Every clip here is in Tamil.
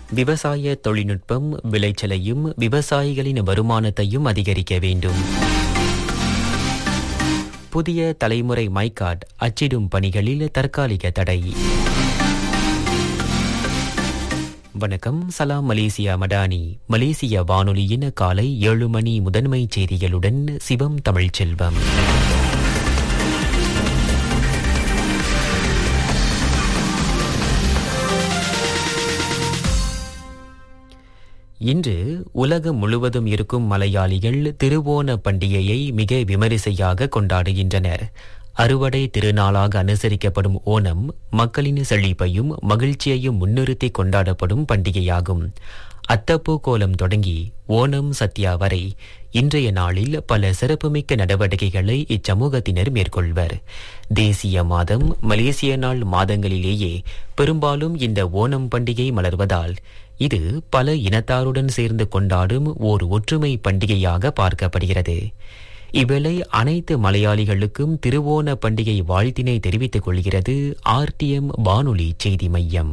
விவசாய தொழில்நுட்பம் விளைச்சலையும் விவசாயிகளின் வருமானத்தையும் அதிகரிக்க வேண்டும். புதிய தலைமுறை மைகார்ட் அச்சிடும் பணிகளில் தற்காலிக தடை. வணக்கம், சலாம் மலேசியா மடானி. மலேசிய வானொலியின் காலை 7 மணி முதன்மை செய்திகளுடன் சிவம் தமிழ்ச்செல்வம். இன்று உலகம் முழுவதும் இருக்கும் மலையாளிகள் திருவோண பண்டிகையை மிக விமரிசையாக கொண்டாடுகின்றனர். அறுவடை திருநாளாக அனுசரிக்கப்படும் ஓணம் மக்களின் செழிப்பையும் மகிழ்ச்சியையும் முன்னிறுத்தி கொண்டாடப்படும் பண்டிகையாகும். அத்தப்பூ கோலம் தொடங்கி ஓணம் சத்யா வரை இன்றைய நாளில் பல சிறப்புமிக்க நடவடிக்கைகளை இச்சமூகத்தினர் மேற்கொள்வர். தேசிய மாதம் மலேசிய நாள் மாதங்களிலேயே பெரும்பாலும் இந்த ஓணம் பண்டிகை மலர்வதால் இது பல இனத்தாருடன் சேர்ந்து கொண்டாடும் ஓர் ஒற்றுமை பண்டிகையாக பார்க்கப்படுகிறது. இவ்வேளை அனைத்து மலையாளிகளுக்கும் திருவோண பண்டிகை வாழ்த்தினை தெரிவித்துக் கொள்கிறது RTM வானொலி செய்தி மையம்.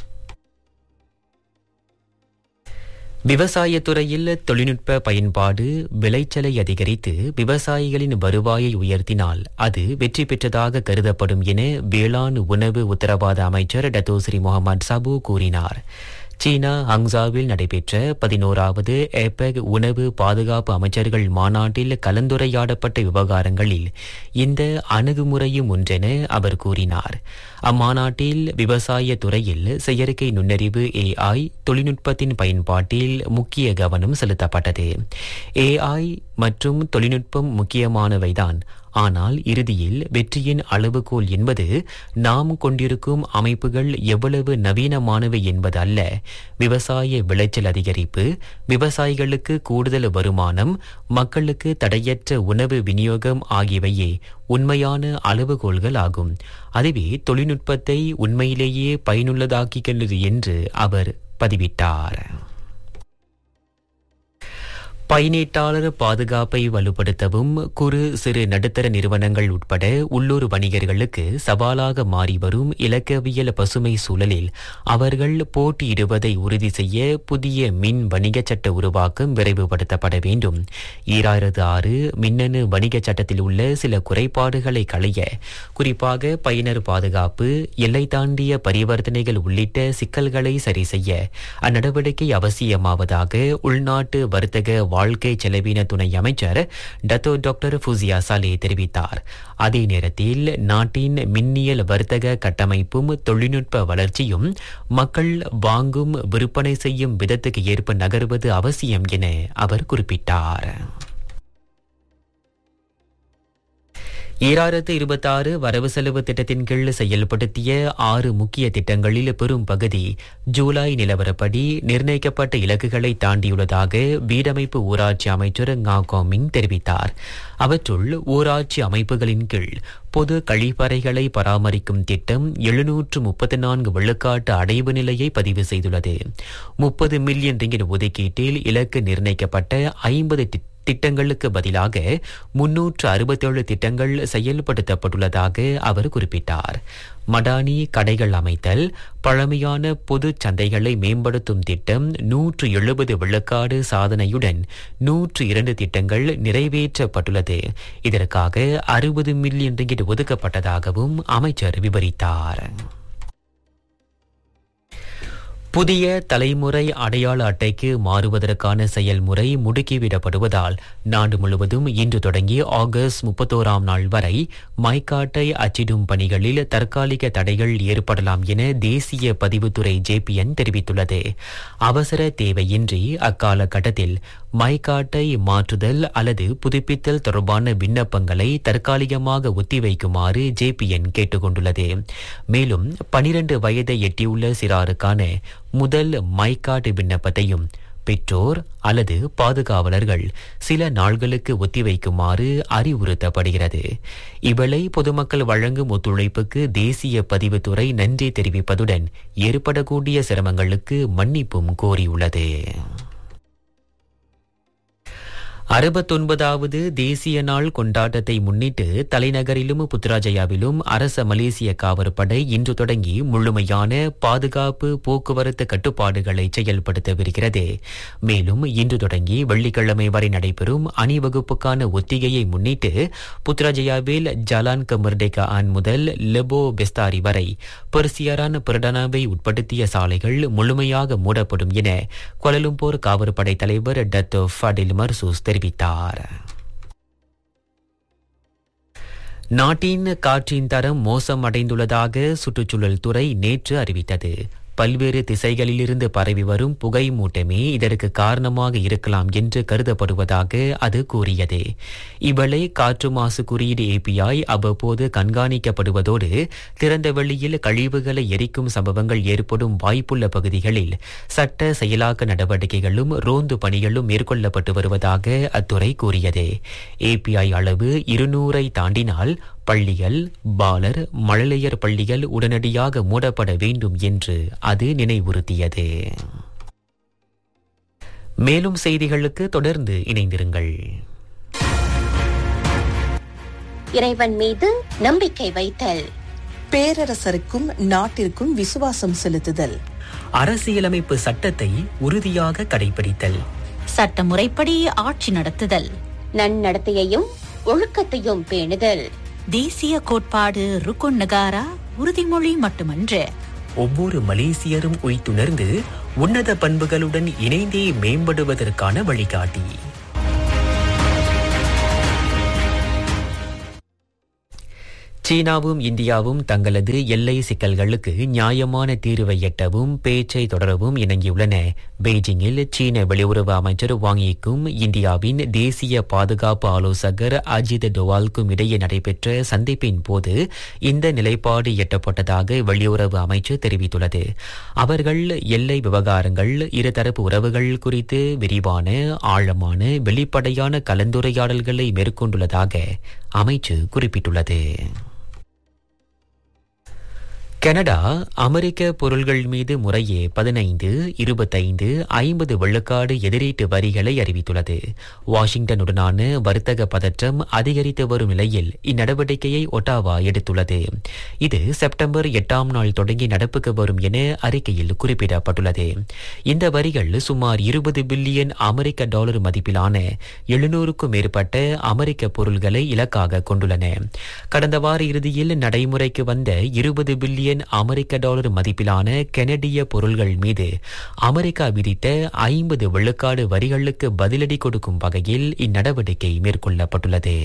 விவசாயத்துறையில் தொழில்நுட்ப பயன்பாடு விளைச்சலை அதிகரித்து விவசாயிகளின் வருவாயை உயர்த்தினால் அது வெற்றி பெற்றதாக கருதப்படும் என வேளாண் உணவு உத்தரவாத அமைச்சர் டத்தோஸ்ரீ முகமது சபு கூறினார். சீனா ஹங்சாவில் நடைபெற்ற 11வது ஏபெக் உணவு பாதுகாப்பு அமைச்சர்கள் மாநாட்டில் கலந்துரையாடப்பட்ட விவகாரங்களில் இந்த அணுகுமுறையும் ஒன்றென அவர் கூறினார். அம்மாநாட்டில் விவசாய துறையில் செயற்கை நுண்ணறிவு AI தொழில்நுட்பத்தின் பயன்பாட்டில் முக்கிய கவனம் செலுத்தப்பட்டது. AI மற்றும் தொழில்நுட்பம் முக்கியமானவைதான், ஆனால் இறுதியில் வெற்றியின் அளவுகோல் என்பது நாம் கொண்டிருக்கும் அமைப்புகள் எவ்வளவு நவீனமானவை என்பது அல்ல. விவசாய விளைச்சல் அதிகரிப்பு, விவசாயிகளுக்கு கூடுதல் வருமானம், மக்களுக்கு தடையற்ற உணவு விநியோகம் ஆகியவையே உண்மையான அளவுகோல்கள் ஆகும். அதுவே தொழில்நுட்பத்தை உண்மையிலேயே பயனுள்ளதாக்குகிறது என்று அவர் பதிவிட்டார். பயனீட்டாளர் பாதுகாப்பை வலுப்படுத்தவும் குறு சிறு நடுத்தர நிறுவனங்கள் உட்பட உள்ளூர் வணிகர்களுக்கு சவாலாக மாறி வரும் இலக்கவியல் பசுமை சூழலில் அவர்கள் போட்டியிடுவதை உறுதி செய்ய புதிய மின் வணிக சட்ட உருவாக்கம் விரைவுபடுத்தப்பட வேண்டும். 2006 மின்னணு வணிக சட்டத்தில் உள்ள சில குறைபாடுகளை களைய, குறிப்பாக பயனர் பாதுகாப்பு, எல்லை தாண்டிய பரிவர்த்தனைகள் உள்ளிட்ட சிக்கல்களை சரி செய்ய அந்நடவடிக்கை அவசியமாவதாக உள்நாட்டு வர்த்தக வாழ்க்கை செலவின துணை அமைச்சர் டத்தோ டாக்டர் ஃபுசியா சாலே தெரிவித்தார். அதே நேரத்தில் நாட்டின் மின்னியல் வர்த்தக கட்டமைப்பும் தொழில்நுட்ப வளர்ச்சியும் மக்கள் வாங்கும் விற்பனை செய்யும் விதத்துக்கு ஏற்ப நகர்வது அவசியம் என அவர் குறிப்பிட்டார். 2026 வரவு செலவு திட்டத்தின் கீழ் செயல்படுத்திய 6 முக்கிய திட்டங்களில் பெரும் பகுதி ஜூலை நிலவரப்படி நிர்ணயிக்கப்பட்ட இலக்குகளை தாண்டியுள்ளதாக வீடமைப்பு ஊராட்சி அமைச்சர் ngா கோமிங் தெரிவித்தார். அவற்றுள் ஊராட்சி அமைப்புகளின் கீழ் பொது கழிப்பறைகளை பராமரிக்கும் திட்டம் 734 விழுக்காட்டு அடைவு நிலையை பதிவு செய்துள்ளது. 30 மில்லியன் ரிங்கிட் ஒதுக்கீட்டில் இலக்கு நிர்ணயிக்கப்பட்ட 50 திட்டங்களுக்கு பதிலாக 367 திட்டங்கள் செயல்படுத்தப்பட்டுள்ளதாக அவர் குறிப்பிட்டார். மடானி கடைகள் அமைத்தல், பழமையான பொது சந்தைகளை மேம்படுத்தும் திட்டம் 170 விழுக்காடு சாதனையுடன் 102 திட்டங்கள் நிறைவேற்றப்பட்டுள்ளது. இதற்காக 60 மில்லியன் ரிங்கிட் ஒதுக்கப்பட்டதாகவும் அமைச்சர் விவரித்தார். புதிய தலைமுறை அடையாள அட்டைக்கு மாறுவதற்கான செயல்முறை முடுக்கிவிடப்படுவதால் நாடு முழுவதும் இன்று தொடங்கி ஆகஸ்ட் 31ஆம் நாள் வரை மைகாட்டை அச்சிடும் பணிகளில் தற்காலிக தடைகள் ஏற்படலாம் என தேசிய பதிவுத்துறை JPN தெரிவித்துள்ளது. அவசர தேவையின்றி அக்கால கட்டத்தில் மைகாட்டை மாற்றுதல் அல்லது புதுப்பித்தல் தொடர்பான விண்ணப்பங்களை தற்காலிகமாக ஒத்திவைக்குமாறு JPN கேட்டுக்கொண்டுள்ளது. மேலும் 12 வயதை எட்டியுள்ள சிறாருக்கான முதல் மைகாட் விண்ணப்பத்தையும் பெற்றோர் அல்லது பாதுகாவலர்கள் சில நாள்களுக்கு ஒத்திவைக்குமாறு அறிவுறுத்தப்படுகிறது. இவளை பொதுமக்கள் வழங்கும் ஒத்துழைப்புக்கு தேசிய பதிவுத்துறை நன்றி தெரிவிப்பதுடன் ஏற்படக்கூடிய சிரமங்களுக்கு மன்னிப்பும் கோரியுள்ளது. 69வது தேசிய நாள் கொண்டாட்டத்தை முன்னிட்டு தலைநகரிலும் புத்ராஜயாவிலும் அரச மலேசிய காவற்படை இன்று தொடங்கி முழுமையான பாதுகாப்பு போக்குவரத்து கட்டுப்பாடுகளை செயல்படுத்தவிருக்கிறது. மேலும் இன்று தொடங்கி வெள்ளிக்கிழமை வரை நடைபெறும் அணிவகுப்புக்கான ஒத்திகையை முன்னிட்டு புத்ராஜயாவில் ஜலான் கமர்டேகா ஆன் முதல் லெபோ பெஸ்தாரி வரை பெர்சியரான் பிரடனாவை உட்படுத்திய சாலைகள் முழுமையாக மூடப்படும் என கோலாலம்பூர் காவற்படை தலைவர் டத்தோ ஃபடில் மர்சூஸ் தெரிவித்தார். நாட்டின் காற்றின் தரம் மோசமடைந்துள்ளதாக சுற்றுச்சூழல் துறை நேற்று அறிவித்தது. பல்வேறு திசைகளிலிருந்து பரவி வரும் புகை மூட்டமே இதற்கு காரணமாக இருக்கலாம் என்று கருதப்படுவதாக அது கூறியது. இவளை காற்று மாசு குறியீடு API அவ்வப்போது கண்காணிக்கப்படுவதோடு திறந்த வெளியில் கழிவுகளை எரிக்கும் சம்பவங்கள் ஏற்படும் வாய்ப்புள்ள பகுதிகளில் சட்ட செயலாக்க நடவடிக்கைகளும் ரோந்து பணிகளும் மேற்கொள்ளப்பட்டு வருவதாக அத்துறை கூறியது. API அளவு 200ஐ தாண்டினால் பள்ளிகள், பாலர், மழலையர் பள்ளிகள் உடனடியாக மூடப்பட வேண்டும் என்று அது நினைவுறுத்தியது. மேலும் செய்திகளுக்கு தொடர்ந்து இணைந்திருங்கள். இறைவன் மீது நம்பிக்கை வைத்தல், பேரரசருக்கும் நாட்டிற்கும் விசுவாசம் செலுத்துதல், அரசியலமைப்பு சட்டத்தை உறுதியாக கடைபிடித்தல், சட்டமுறைப்படி ஆட்சி நடத்துதல், நன்னடத்தையையும் ஒழுக்கத்தையும் பேணுதல், தேசிய கோட்பாடு ருக்குன் நகாரா உறுதிமொழி மட்டுமன்று, ஒவ்வொரு மலேசியரும் உய்த்துணர்ந்து உன்னத பண்புகளுடன் இணைந்தே மேம்படுவதற்கான வழிகாட்டி. சீனாவும் இந்தியாவும் தங்களது எல்லை சிக்கல்களுக்கு நியாயமான தீர்வை எட்டவும் பேச்சை தொடரவும் இணங்கியுள்ளன. பெய்ஜிங்கில் சீன வெளியுறவு அமைச்சர் வாங் யிக்கும் இந்தியாவின் தேசிய பாதுகாப்பு ஆலோசகர் அஜித் டோவாலுக்கும் இடையே நடைபெற்ற சந்திப்பின் போது இந்த நிலைப்பாடு எட்டப்பட்டதாக வெளியுறவு அமைச்சு தெரிவித்துள்ளது. அவர்கள் எல்லை விவகாரங்கள், இருதரப்பு உறவுகள் குறித்து விரிவான, ஆழமான, வெளிப்படையான கலந்துரையாடல்களை மேற்கொண்டுள்ளதாக அமைச்சு குறிப்பிட்டுள்ளது. கனடா அமெரிக்க பொருள்கள் மீது முறையே 15, 25, 50 வெள்ளுக்காடு எதிரீட்டு வரிகளை அறிவித்துள்ளது. வாஷிங்டனுடனான வர்த்தக பதற்றம் அதிகரித்து வரும் நிலையில் இந்நடவடிக்கையை ஒட்டாவா எடுத்துள்ளது. இது செப்டம்பர் 8ஆம் நாள் தொடங்கி நடப்புக்கு வரும் என அறிக்கையில் குறிப்பிடப்பட்டுள்ளது. இந்த வரிகள் சுமார் 20 பில்லியன் அமெரிக்க டாலர் மதிப்பிலான 700க்கும் மேற்பட்ட அமெரிக்க பொருள்களை இலக்காக கொண்டுள்ளன. கடந்த வார இறுதியில் நடைமுறைக்கு வந்த 20 பில்லியன் அமெரிக்க டாலர் மதிப்பிலான கனடிய பொருள்கள் மீது அமெரிக்கா விதித்த 50 வெள்ளுக்காடு வரிகளுக்கு பதிலடி கொடுக்கும் வகையில் இந்நடவடிக்கை மேற்கொள்ளப்பட்டுள்ளது.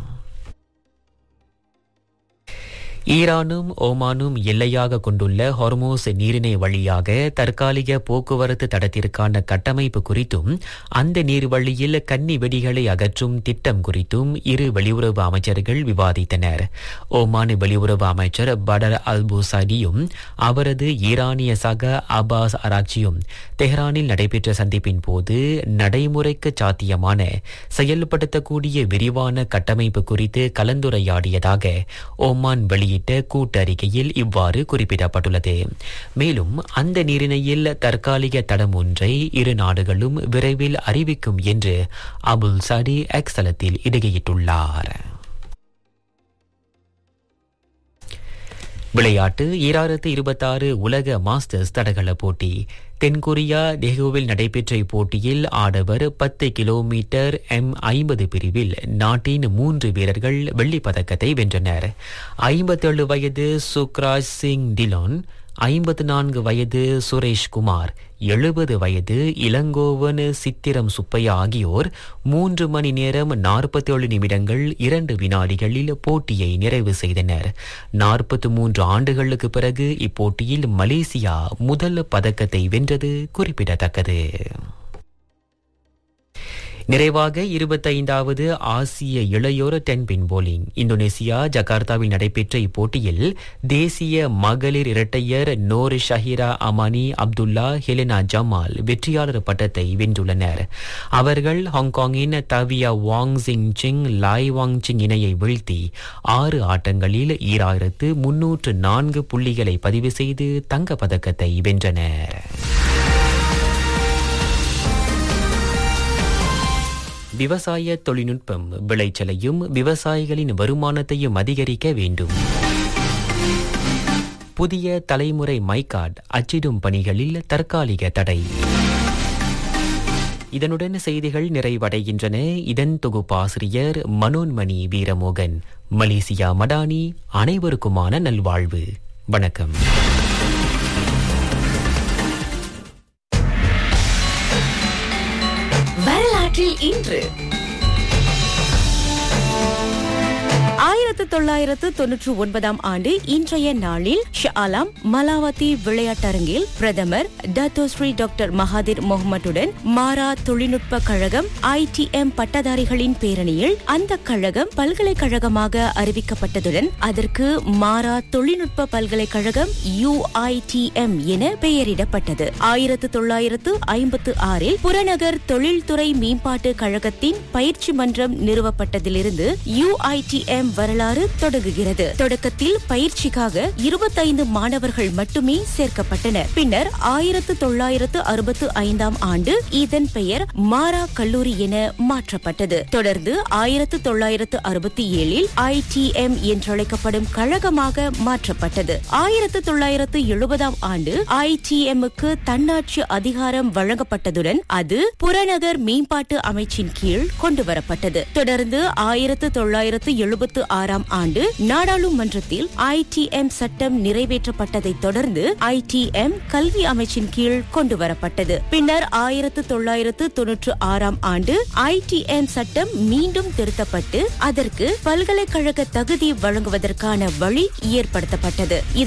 ஈரானும் ஓமானும் எல்லையாக கொண்டுள்ள ஹொர்மோஸ் நீரிணை வழியாக தற்காலிக போக்குவரத்து தடத்திற்கான கட்டமைப்பு குறித்தும் அந்த நீர்வழியில் கன்னி வெடிகளை அகற்றும் திட்டம் குறித்தும் இரு வெளியுறவு அமைச்சர்கள் விவாதித்தனர். ஓமான் வெளியுறவு அமைச்சர் படர் அல் பூசாடியும் அவரது ஈரானிய சக அப்பாஸ் அராக்சியும் தெஹ்ரானில் நடைபெற்ற சந்திப்பின் போது நடைமுறைக்கு சாத்தியமான செயல்படுத்தக்கூடிய விரிவான கட்டமைப்பு குறித்து கலந்துரையாடியதாக ஓமான் வெளியிட்ட கூட்டறிக்கையில் இவ்வாறு குறிப்பிடப்பட்டுள்ளது. மேலும் அந்த நீரிணையில் தற்காலிக தடம் ஒன்றை இரு நாடுகளும் விரைவில் அறிவிக்கும் என்று அபுல் சாடி எக்ஸ் தளத்தில் இடுகையிட்டுள்ளார். விளையாட்டு 2026 உலக மாஸ்டர்ஸ் தடகள போட்டி. தென்கொரியா டெஹோவில் நடைபெற்ற இப்போட்டியில் ஆடவர் 10 கிலோமீட்டர் M50 பிரிவில் நாட்டின் 3 வீரர்கள் வெள்ளிப் பதக்கத்தை வென்றனர். 57 வயது சுக்ராஜ் சிங் டிலோன், 54 வயது சுரேஷ் குமார், 70 வயது இளங்கோவன் சித்திரம் சுப்பையா ஆகியோர் 3 மணி நேரம் 47 நிமிடங்கள் 2 வினாடிகளில் போட்டியை நிறைவு செய்தனர். 43 ஆண்டுகளுக்கு பிறகு இப்போட்டியில் மலேசியா முதல் பதக்கத்தை வென்றது குறிப்பிடத்தக்கது. நிறைவாக 25வது ஆசிய இளையோர் டென்பின் போலிங். இந்தோனேசியா ஜகார்த்தாவில் நடைபெற்ற இப்போட்டியில் தேசிய மகளிர் இரட்டையர் நோர் ஷஹீரா அமானி அப்துல்லா ஹெலனா ஜமால் வெற்றியாளர் பட்டத்தை வென்றுள்ளனர். அவர்கள் ஹாங்காங்கின் தவியா வாங் சிங் சிங் லாய் வாங் சிங் இணையை வீழ்த்தி 6 ஆட்டங்களில் 2304 புள்ளிகளை பதிவு செய்து தங்கப் பதக்கத்தை வென்றனர். விவசாய தொழில்நுட்பம் விளைச்சலையும் விவசாயிகளின் வருமானத்தையும் அதிகரிக்க வேண்டும். புதிய தலைமுறை மைகார்ட் அச்சிடும் பணிகளில் தற்காலிக தடை. இதனுடன் செய்திகள் நிறைவடைகின்றன. இதன் தொகுப்பாசிரியர் மனோன்மணி வீரமோகன். மலேசியா மடானி. அனைவருக்குமான நல்வாழ்வு. வணக்கம். வரலாற்றில் இன்று 1999 ஆண்டு இன்றைய நாளில் ஷா ஆலம் மலாவதி விளையாட்டரங்கில் பிரதமர் டத்தோ ஸ்ரீ டாக்டர் மகாதிர் முகமதுடன் மாரா தொழில்நுட்ப கழகம் ITM பட்டதாரிகளின் பேரணியில் அந்த கழகம் பல்கலைக்கழகமாக அறிவிக்கப்பட்டதுடன் அதற்கு மாரா தொழில்நுட்ப பல்கலைக்கழகம் UITM என பெயரிடப்பட்டது. 1956 புறநகர் தொழில்துறை மேம்பாட்டு கழகத்தின் பயிற்சி மன்றம் நிறுவப்பட்டதிலிருந்து UITM வரலாறு தொடங்குகிறது. தொடக்கத்தில் பயிற்சிக்காக 25 மாணவர்கள் மட்டுமே சேர்க்கப்பட்டனர். பின்னர் 1965 ஆண்டு இதன் பெயர் மாரா கல்லூரி என மாற்றப்பட்டது. தொடர்ந்து 1967 ITM என்றழைக்கப்படும் கழகமாக மாற்றப்பட்டது. 1970 ஆண்டு ITM-க்கு தன்னாட்சி அதிகாரம் வழங்கப்பட்டதுடன் அது புறநகர் மேம்பாட்டு அமைச்சின் கீழ் கொண்டுவரப்பட்டது. தொடர்ந்து 1976 ஆண்டு நாடாளுமன்றத்தில் ITM சட்டம் நிறைவேற்றப்பட்டதை தொடர்ந்து ITM கல்வி அமைச்சின் கீழ் கொண்டுவரப்பட்டது. பின்னர் 1996 ஆண்டு ITM சட்டம் மீண்டும் திருத்தப்பட்டு அதற்கு பல்கலைக்கழக தகுதி வழங்குவதற்கான வழி ஏற்படுத்தப்பட்டது.